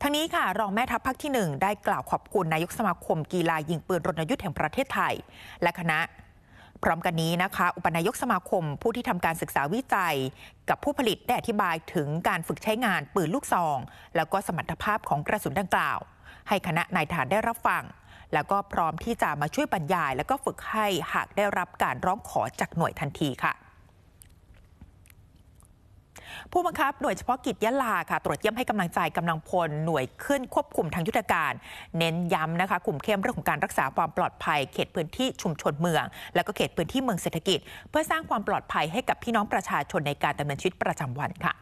ทั้งนี้ค่ะรองแม่ทัพภาคที่ 1ได้กล่าวขอบคุณนายกสมาคมกีฬายิงปืนรณยุทธ์แห่งประเทศไทยและคณะพร้อมกันนี้นะคะอุปนายกสมาคมผู้ที่ทำการศึกษาวิจัยกับผู้ผลิตได้อธิบายถึงการฝึกใช้งานปืนลูกซองแล้วก็สมรรถภาพของกระสุนดังกล่าวให้คณะนายทหารได้รับฟังแล้วก็พร้อมที่จะมาช่วยบรรยายแล้วก็ฝึกให้หากได้รับการร้องขอจากหน่วยทันทีค่ะผู้บังคับหน่วยเฉพาะกิจยะลาค่ะตรวจเยี่ยมให้กำลังใจกำลังพลหน่วยขึ้นควบคุมทางยุทธการเน้นย้ำนะคะคุมเข้มเรื่องของการรักษาความปลอดภัยเขตพื้นที่ชุมชนเมืองแล้วก็เขตพื้นที่เมืองเศรษฐกิจเพื่อสร้างความปลอดภัยให้กับพี่น้องประชาชนในการดำเนินชีวิตประจำวันค่ะ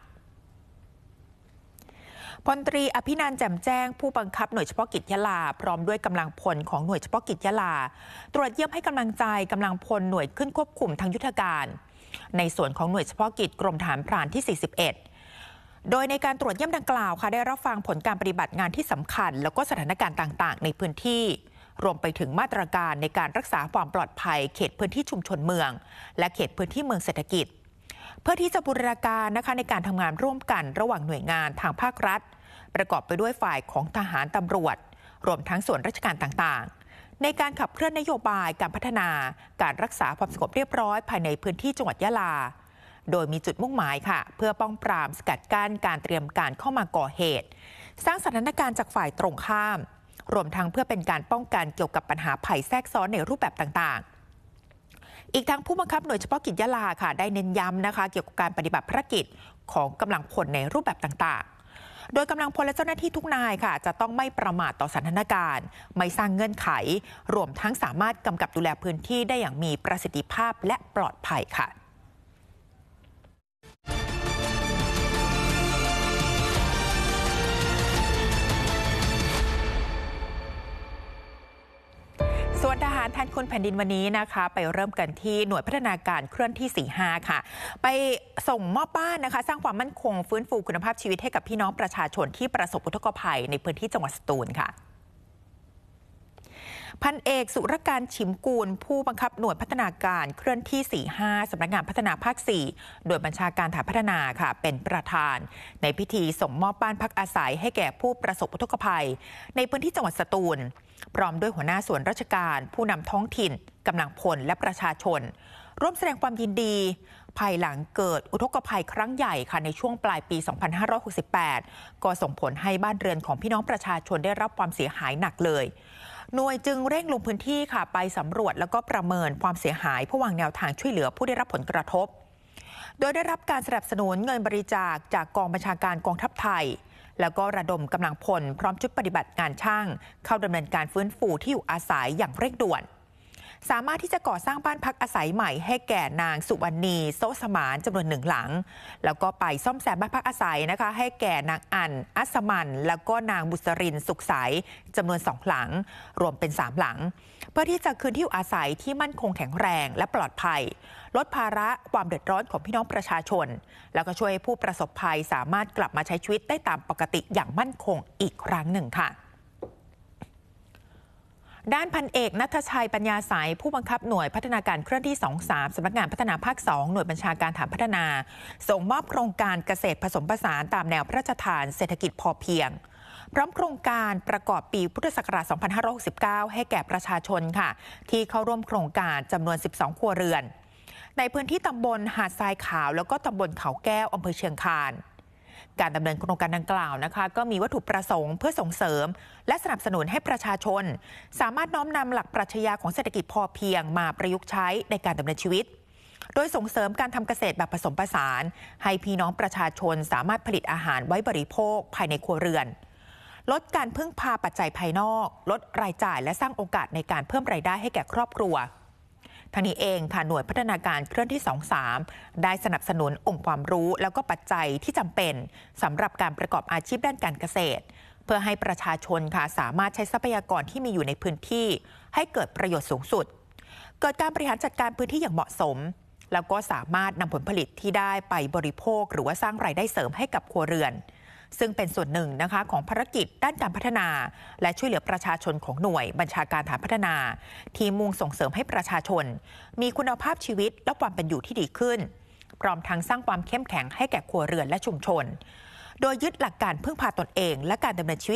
พลตรีอภินันท์แจ่มแจ้งผู้บังคับหน่วยเฉพาะกิจยะลาพร้อมด้วยกำลังพลของหน่วยเฉพาะกิจยะลาตรวจเยี่ยมให้กำลังใจกำลังพลหน่วยขึ้นควบคุมทางยุทธการในส่วนของหน่วยเฉพาะกิจกรมทหารพรานที่41โดยในการตรวจเยี่ยมดังกล่าวค่ะได้รับฟังผลการปฏิบัติงานที่สำคัญแล้วก็สถานการณ์ต่างๆในพื้นที่รวมไปถึงมาตรการในการรักษาความปลอดภัยเขตพื้นที่ชุมชนเมืองและเขตพื้นที่เมืองเศรษฐกิจเพื่อที่จะบูรณาการนะคะในการทำงานร่วมกันระหว่างหน่วยงานทางภาครัฐประกอบไปด้วยฝ่ายของทหารตำรวจรวมทั้งส่วนราชการต่างๆในการขับเคลื่อนนโยบายการพัฒนาการรักษาความสงบเรียบร้อยภายในพื้นที่จังหวัดยะลาโดยมีจุดมุ่งหมายค่ะเพื่อป้องปรามสกัดกั้นการเตรียมการเข้ามาก่อเหตุสร้างสถานการณ์จากฝ่ายตรงข้ามรวมทั้งเพื่อเป็นการป้องกันเกี่ยวกับปัญหาภัยแทรกซ้อนในรูปแบบต่างๆอีกทั้งผู้บังคับหน่วยเฉพาะกิจยะลาค่ะได้เน้นย้ำนะคะเกี่ยวกับการปฏิบัติภารกิจของกำลังพลในรูปแบบต่างๆโดยกำลังพลและเจ้าหน้าที่ทุกนายค่ะจะต้องไม่ประมาทต่อสถานการณ์ไม่สร้างเงื่อนไขรวมทั้งสามารถกำกับดูแลพื้นที่ได้อย่างมีประสิทธิภาพและปลอดภัยค่ะส่วนทหารแทนคุณแผ่นดินวันนี้นะคะไปเริ่มกันที่หน่วยพัฒนาการเคลื่อนที่45ค่ะไปส่งมอบบ้านนะคะสร้างความมั่นคงฟื้นฟูคุณภาพชีวิตให้กับพี่น้องประชาชนที่ประสบอุทกภัยในพื้นที่จังหวัดสตูลค่ะพันเอกสุรการฉิมกูลผู้บังคับหน่วยพัฒนาการเคลื่อนที่45สำนักงานพัฒนาภาค4โดยบัญชาการฐานพัฒนาค่ะเป็นประธานในพิธีส่งมอบบ้านพักอาศัยให้แก่ผู้ประสบอุทกภัยในพื้นที่จังหวัดสตูลพร้อมด้วยหัวหน้าส่วนราชการผู้นำท้องถิ่นกำลังพลและประชาชนร่วมแสดงความยินดีภายหลังเกิดอุทกภัยครั้งใหญ่ค่ะในช่วงปลายปี 2568 ก็ส่งผลให้บ้านเรือนของพี่น้องประชาชนได้รับความเสียหายหนักเลยหน่วยจึงเร่งลงพื้นที่ค่ะไปสำรวจแล้วก็ประเมินความเสียหายเพื่อวางแนวทางช่วยเหลือผู้ได้รับผลกระทบโดยได้รับการสนับสนุนเงินบริจาคจากกองบัญชาการกองทัพไทยแล้วก็ระดมกำลังพลพร้อมชุดปฏิบัติงานช่างเข้าดำเนินการฟื้นฟูที่อยู่อาศัยอย่างเร่งด่วนสามารถที่จะก่อสร้างบ้านพักอาศัยใหม่ให้แก่นางสุวรรณีโซสมานจำนวน1หลังแล้วก็ไปซ่อมแซมบ้านพักอาศัยนะคะให้แก่นางอั๋นอัศมันแล้วก็นางบุษรินสุขใสจำนวน2หลังรวมเป็น3หลังเพื่อที่จะคืนที่อยู่อาศัยที่มั่นคงแข็งแรงและปลอดภัยลดภาระความเดือดร้อนของพี่น้องประชาชนแล้วก็ช่วยให้ผู้ประสบภัยสามารถกลับมาใช้ชีวิตได้ตามปกติอย่างมั่นคงอีกครั้งหนึ่งค่ะด้านพันเอกณัฐชัยปัญญาสายผู้บังคับหน่วยพัฒนาการเคลื่อนที่23สำนักงานพัฒนาภาค2หน่วยบัญชาการฐานพัฒนาส่งมอบโครงการเกษตรผสมผสานตามแนวพระราชทานเศรษฐกิจพอเพียงพร้อมโครงการประกอบปีพุทธศักราช 2569 ให้แก่ประชาชนค่ะที่เข้าร่วมโครงการจำนวน12ครัวเรือนในพื้นที่ตำบลหาดทรายขาวแล้วก็ตำบลเขาแก้วอำเภอเชียงคานการดำเนินโครงการดังกล่าวนะคะก็มีวัตถุประสงค์เพื่อส่งเสริมและสนับสนุนให้ประชาชนสามารถน้อมนำหลักปรัชญาของเศรษฐกิจพอเพียงมาประยุกต์ใช้ในการดำเนินชีวิตโดยส่งเสริมการทำเกษตรแบบผสมผสานให้พี่น้องประชาชนสามารถผลิตอาหารไว้บริโภคภายในครัวเรือนลดการพึ่งพาปัจจัยภายนอกลดรายจ่ายและสร้างโอกาสในการเพิ่มรายได้ให้แก่ครอบครัวทั้งนี้เองค่ะหน่วยพัฒนาการเคลื่อนที่23ได้สนับสนุนองค์ความรู้แล้วก็ปัจจัยที่จำเป็นสำหรับการประกอบอาชีพด้านการเกษตรเพื่อให้ประชาชนค่ะสามารถใช้ทรัพยากรที่มีอยู่ในพื้นที่ให้เกิดประโยชน์สูงสุดเกิดการบริหารจัดการพื้นที่อย่างเหมาะสมแล้วก็สามารถนำผลผลิตที่ได้ไปบริโภคหรือว่าสร้างรายได้เสริมให้กับครัวเรือนซึ่งเป็นส่วนหนึ่งนะคะของภารกิจด้านการพัฒนาและช่วยเหลือประชาชนของหน่วยบัญชาการฐานพัฒนาที่มุ่งส่งเสริมให้ประชาชนมีคุณภาพชีวิตและความเป็นอยู่ที่ดีขึ้นพร้อมทั้งสร้างความเข้มแข็งให้แก่ครัวเรือนและชุมชนโดยยึดหลักการพึ่งพาตนเองและการดำเนินชีวิต